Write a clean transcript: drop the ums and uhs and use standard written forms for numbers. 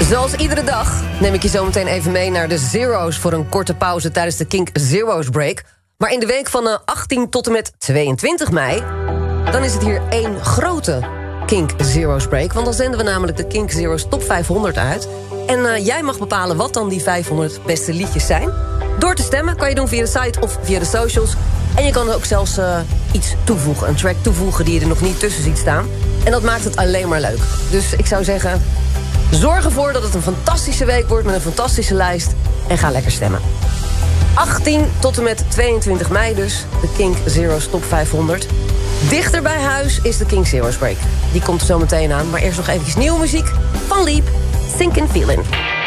Zoals iedere dag neem ik je zo meteen even mee naar de Zero's... voor een korte pauze tijdens de Kink Zero's Break. Maar in de week van 18 tot en met 22 mei... dan is het hier één grote Kink Zero's Break. Want dan zenden we namelijk de Kink Zero's Top 500 uit. En jij mag bepalen wat dan die 500 beste liedjes zijn. Door te stemmen kan je doen via de site of via de socials. En je kan er ook zelfs iets toevoegen. Een track toevoegen die je er nog niet tussen ziet staan. En dat maakt het alleen maar leuk. Dus ik zou zeggen... zorg ervoor dat het een fantastische week wordt met een fantastische lijst. En ga lekker stemmen. 18 tot en met 22 mei dus. De Kink Zero's Top 500. Dichter bij huis is de Kink Zero's Break. Die komt er zo meteen aan. Maar eerst nog eventjes nieuwe muziek van Leap. Thinking Feeling.